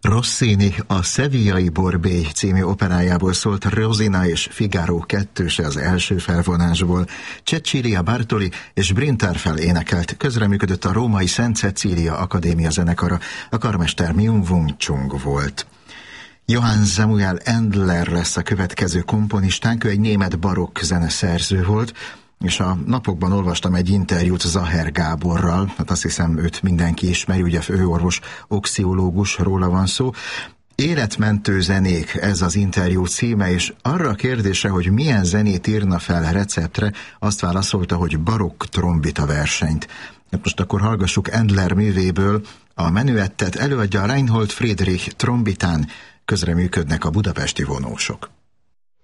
Rossini a Sevillai Borbély című operájából szólt Rosina és Figaro kettőse az első felvonásból. Cecilia Bartoli és Brinterfell énekelt, közreműködött a római Szent Cecília Akadémia zenekara, a karmester Myung-Whun Chung volt. Johann Samuel Endler lesz a következő komponistánk, ő egy német barokk zeneszerző volt, és a napokban olvastam egy interjút Zaher Gáborral, hát azt hiszem őt mindenki ismeri, ugye főorvos, oxiológus, róla van szó. Életmentő zenék, ez az interjú címe, és arra a kérdésre, hogy milyen zenét írna fel receptre, azt válaszolta, hogy barokk trombita versenyt. Hát most akkor hallgassuk Endler művéből a menüettet, előadja Reinhold Friedrich trombitán, közreműködnek a budapesti vonósok.